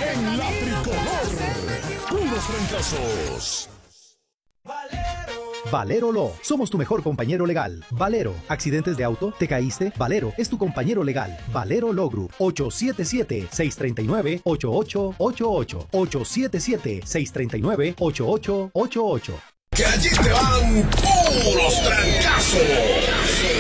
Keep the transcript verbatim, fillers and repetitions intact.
en la tricolor. Puros trancazos. Valero Law, somos tu mejor compañero legal. Valero, accidentes de auto, te caíste, Valero es tu compañero legal. Valero Law Group, ocho siete siete, seis tres nueve, ocho ocho ocho ocho, ocho siete siete, seis tres nueve, ocho ocho ocho ocho. Que allí te van puros trancazos.